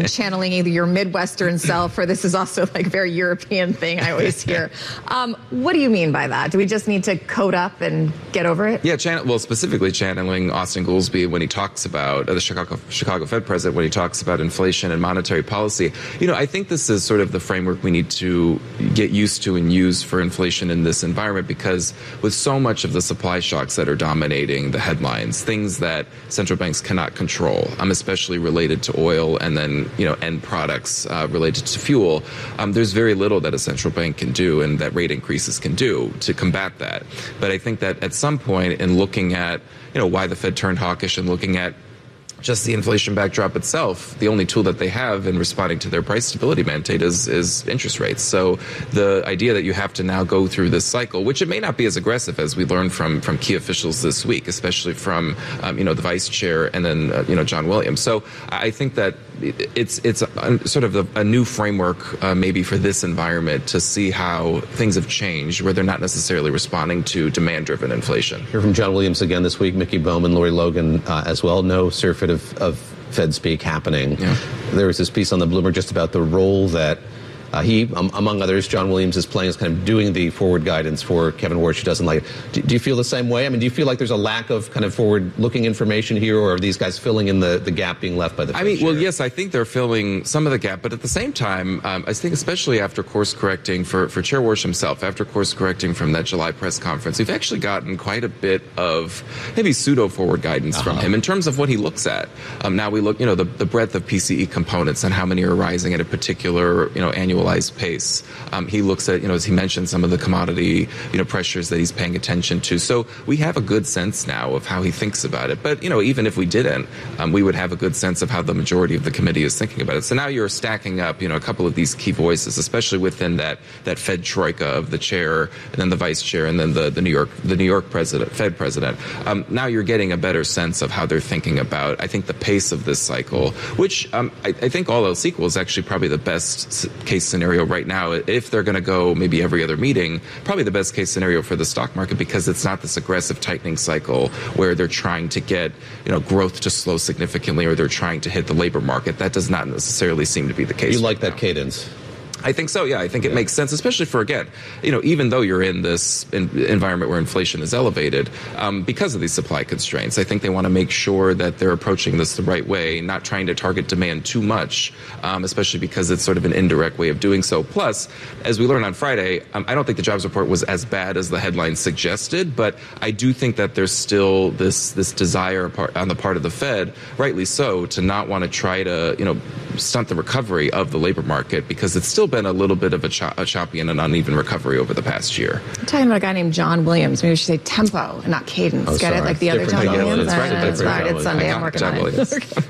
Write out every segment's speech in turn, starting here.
channeling either your Midwestern self or this is also like a very European thing I always hear. What do you mean by that? Do we just need to code up and get over it? Yeah, specifically channeling Austin Goolsbee when he talks about the Chicago Fed president, when he talks about inflation and monetary policy. I think this is sort of the framework we need to get used to and use for inflation in this environment, because with so much of the supply shocks that are dominating the headlines, things that central banks cannot control, especially related to oil and then, end products related to fuel, there's very little that a central bank can do and that rate increases can do to combat that. But I think that at some point in looking at, why the Fed turned hawkish and looking at just the inflation backdrop itself, the only tool that they have in responding to their price stability mandate is interest rates. So the idea that you have to now go through this cycle, which it may not be as aggressive as we learned from key officials this week, especially from the vice chair and then John Williams. So I think that it's sort of a new framework maybe for this environment to see how things have changed, where they're not necessarily responding to demand-driven inflation. Hear from John Williams again this week, Mickey Bowman, Lori Logan as well. No surfeit of Fed speak happening. Yeah. There was this piece on the Bloomberg just about the role that he, among others, John Williams, is playing as kind of doing the forward guidance for Kevin Warsh, who doesn't like it. Do you feel the same way? I mean, do you feel like there's a lack of kind of forward-looking information here, or are these guys filling in the gap being left by the Fed chair? Well, yes, I think they're filling some of the gap, but at the same time, I think especially after course-correcting for Chair Warsh himself, after course-correcting from that July press conference, we've actually gotten quite a bit of maybe pseudo-forward guidance from him in terms of what he looks at. Now we look, the breadth of PCE components and how many are rising at a particular, annualized pace. He looks at, as he mentioned, some of the commodity, pressures that he's paying attention to. So we have a good sense now of how he thinks about it. But, even if we didn't, we would have a good sense of how the majority of the committee is thinking about it. So now you're stacking up, a couple of these key voices, especially within that Fed troika of the chair and then the vice chair and then the New York Fed president. Now you're getting a better sense of how they're thinking about, I think, the pace of this cycle, which I think all else equal is actually probably the best case scenario right now. If they're going to go maybe every other meeting, probably the best case scenario for the stock market, because it's not this aggressive tightening cycle where they're trying to get growth to slow significantly, or they're trying to hit the labor market. That does not necessarily seem to be the case. You like that cadence? I think so, yeah. I think it makes sense, especially for, again, even though you're in this environment where inflation is elevated, because of these supply constraints, I think they want to make sure that they're approaching this the right way, not trying to target demand too much, especially because it's sort of an indirect way of doing so. Plus, as we learned on Friday, I don't think the jobs report was as bad as the headline suggested, but I do think that there's still this desire on the part of the Fed, rightly so, to not want to try to, stunt the recovery of the labor market, because it's still been a little bit of a choppy and an uneven recovery over the past year. I'm talking about a guy named John Williams. Maybe we should say tempo and not cadence. Oh, Get sorry. it? Like the other John Williams? That's right. It's Sunday. I'm working on it.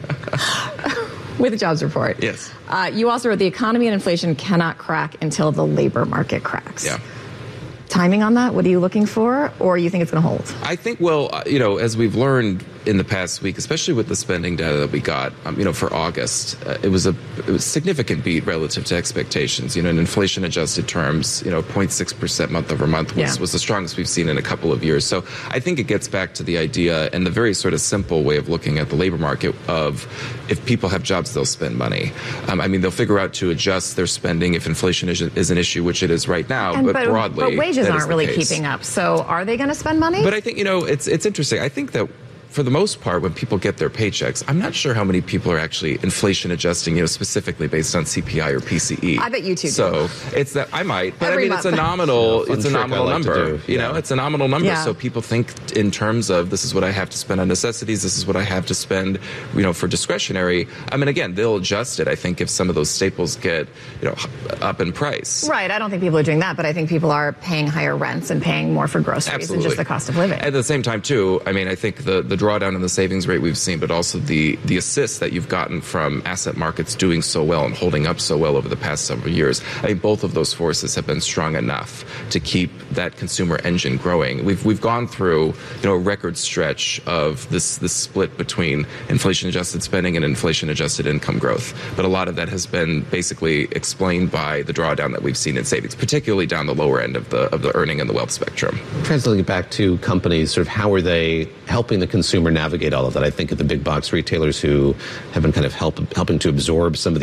With the jobs report. Yes. You also wrote the economy and inflation cannot crack until the labor market cracks. Yeah. Timing on that? What are you looking for? Or you think it's going to hold? I think, as we've learned in the past week, especially with the spending data that we got, for August, it was a significant beat relative to expectations. In inflation-adjusted terms, 0.6% month over month was the strongest we've seen in a couple of years. So I think it gets back to the idea and the very sort of simple way of looking at the labor market of if people have jobs, they'll spend money. They'll figure out to adjust their spending if inflation is an issue, which it is right now, but broadly. But wages aren't really keeping up. So are they going to spend money? But I think, it's interesting. I think that for the most part, when people get their paychecks, I'm not sure how many people are actually inflation adjusting, specifically based on CPI or PCE. I bet you too. So it's that I might, but it's a nominal, it's a nominal number. It's a nominal number. Yeah. So people think in terms of this is what I have to spend on necessities, this is what I have to spend, for discretionary. Again, they'll adjust it. I think if some of those staples get, up in price. Right. I don't think people are doing that, but I think people are paying higher rents and paying more for groceries and just the cost of living. At the same time, too, I think the drawdown in the savings rate we've seen, but also the assist that you've gotten from asset markets doing so well and holding up so well over the past several years. I think both of those forces have been strong enough to keep that consumer engine growing. We've gone through a record stretch of this split between inflation-adjusted spending and inflation-adjusted income growth, but a lot of that has been basically explained by the drawdown that we've seen in savings, particularly down the lower end of the earning and the wealth spectrum. Translating it back to companies, sort of how are they helping the consumer navigate all of that? I think of the big box retailers who have been kind of helping to absorb some of the